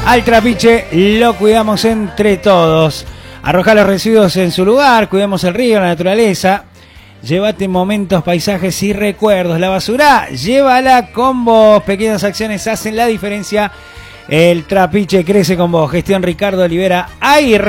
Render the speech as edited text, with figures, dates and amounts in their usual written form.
Al trapiche lo cuidamos entre todos. Arroja los residuos en su lugar, cuidemos el río, la naturaleza. Llévate momentos, paisajes y recuerdos. La basura, llévala con vos. Pequeñas acciones hacen la diferencia. El trapiche crece con vos. Gestión Ricardo Olivera Aguirre.